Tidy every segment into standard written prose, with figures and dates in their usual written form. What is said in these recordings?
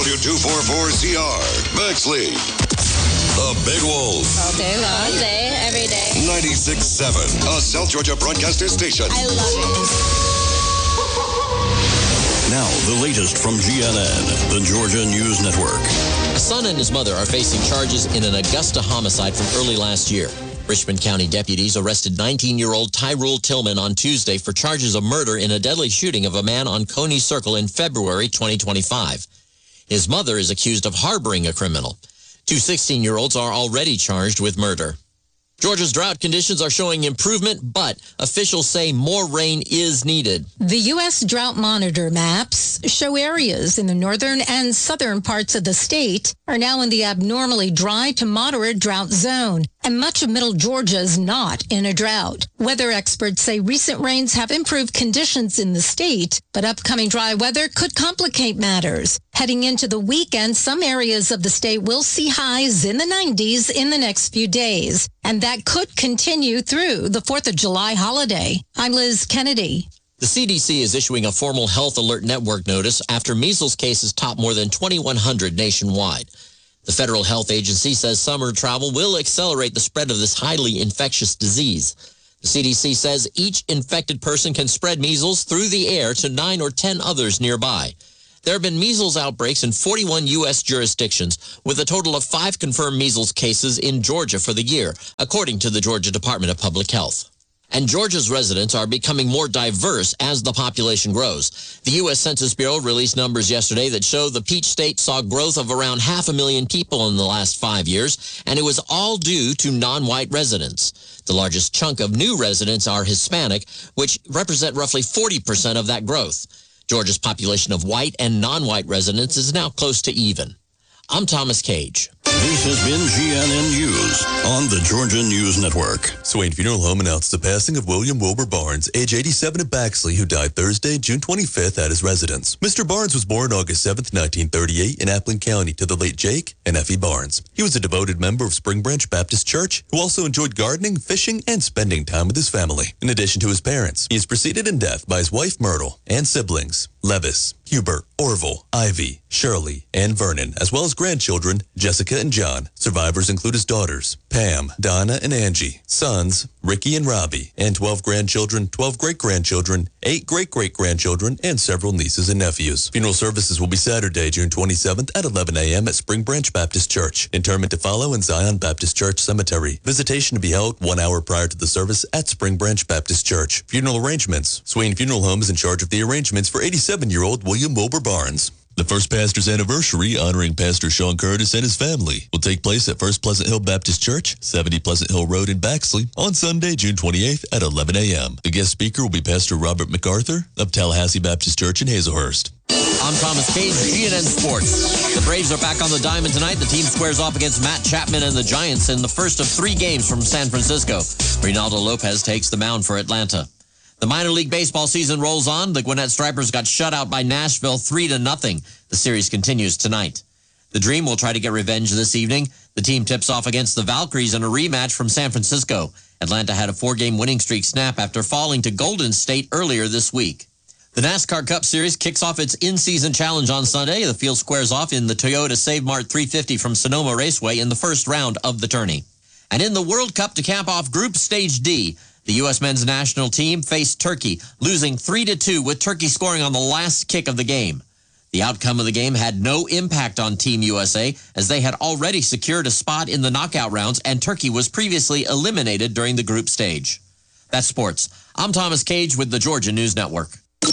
W244CR, Bexley. The Big Wolf. All day long. All day, every day. 96.7, a South Georgia broadcaster station. I love it. Now, the latest from GNN, the Georgia News Network. A son and his mother are facing charges in an Augusta homicide from early last year. Richmond County deputies arrested 19-year-old Tyrul Tillman on Tuesday for charges of murder in a deadly shooting of a man on Coney Circle in February 2025. His mother is accused of harboring a criminal. Two 16-year-olds are already charged with murder. Georgia's drought conditions are showing improvement, but officials say more rain is needed. The U.S. Drought Monitor maps show areas in the northern and southern parts of the state are now in the abnormally dry to moderate drought zone, and much of middle Georgia is not in a drought. Weather experts say recent rains have improved conditions in the state, but upcoming dry weather could complicate matters. Heading into the weekend, some areas of the state will see highs in the 90s in the next few days, and that could continue through the 4th of July holiday. I'm Liz Kennedy. The CDC is issuing a formal health alert network notice after measles cases top more than 2,100 nationwide. The Federal Health Agency says summer travel will accelerate the spread of this highly infectious disease. The CDC says each infected person can spread measles through the air to 9 or 10 others nearby. There have been measles outbreaks in 41 U.S. jurisdictions, with a total of 5 confirmed measles cases in Georgia for the year, according to the Georgia Department of Public Health. And Georgia's residents are becoming more diverse as the population grows. The U.S. Census Bureau released numbers yesterday that show the Peach State saw growth of around 500,000 people in the last 5 years, and it was all due to non-white residents. The largest chunk of new residents are Hispanic, which represent roughly 40% of that growth. Georgia's population of white and non-white residents is now close to even. I'm Thomas Cage. This has been GNN News on the Georgia News Network. Swain Funeral Home announced the passing of William Wilbur Barnes, age 87 of Baxley, who died Thursday, June 25th at his residence. Mr. Barnes was born August 7th, 1938 in Appling County to the late Jake and Effie Barnes. He was a devoted member of Spring Branch Baptist Church who also enjoyed gardening, fishing, and spending time with his family. In addition to his parents, he is preceded in death by his wife Myrtle and siblings Levis, Hubert, Orville, Ivy, Shirley, and Vernon, as well as grandchildren Jessica and John. Survivors include his daughters, Pam, Donna, and Angie, sons, Ricky and Robbie, and 12 grandchildren, 12 great-grandchildren, 8 great-great-grandchildren, and several nieces and nephews. Funeral services will be Saturday, June 27th at 11 a.m. at Spring Branch Baptist Church. Interment to follow in Zion Baptist Church Cemetery. Visitation to be held 1 hour prior to the service at Spring Branch Baptist Church. Funeral arrangements. Swain Funeral Home is in charge of the arrangements for 87-year-old William Wilbur Barnes. The First Pastor's Anniversary, honoring Pastor Sean Curtis and his family, will take place at First Pleasant Hill Baptist Church, 70 Pleasant Hill Road in Baxley, on Sunday, June 28th at 11 a.m. The guest speaker will be Pastor Robert MacArthur of Tallahassee Baptist Church in Hazelhurst. I'm Thomas Cage, GNN Sports. The Braves are back on the diamond tonight. The team squares off against Matt Chapman and the Giants in the first of 3 games from San Francisco. Reynaldo Lopez takes the mound for Atlanta. The minor league baseball season rolls on. The Gwinnett Stripers got shut out by Nashville 3-0. The series continues tonight. The Dream will try to get revenge this evening. The team tips off against the Valkyries in a rematch from San Francisco. Atlanta had a 4-game winning streak snap after falling to Golden State earlier this week. The NASCAR Cup Series kicks off its in-season challenge on Sunday. The field squares off in the Toyota Save Mart 350 from Sonoma Raceway in the first round of the tourney. And in the World Cup to cap off Group Stage D, the U.S. men's national team faced Turkey, losing 3-2 with Turkey scoring on the last kick of the game. The outcome of the game had no impact on Team USA, as they had already secured a spot in the knockout rounds, and Turkey was previously eliminated during the group stage. That's sports. I'm Thomas Cage with the Georgia News Network.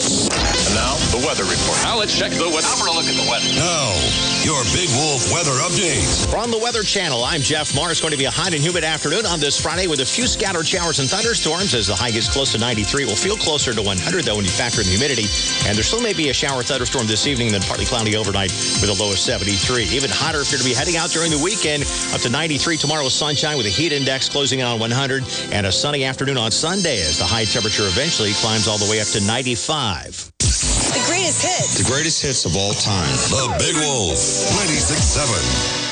And now, the weather report. Now let's check the weather. Now for a look at the weather. Now, your Big Wolf weather update. From the Weather Channel, I'm Jeff Marr. It's going to be a hot and humid afternoon on this Friday with a few scattered showers and thunderstorms. As the high gets close to 93, it will feel closer to 100, though, when you factor in the humidity. And there still may be a shower or thunderstorm this evening, then partly cloudy overnight with a low of 73. Even hotter if you're to be heading out during the weekend, up to 93 tomorrow, sunshine with a heat index closing in on 100, and a sunny afternoon on Sunday as the high temperature eventually climbs all the way up to 95. The greatest hits. The greatest hits of all time. The Big Wolf, 96.7.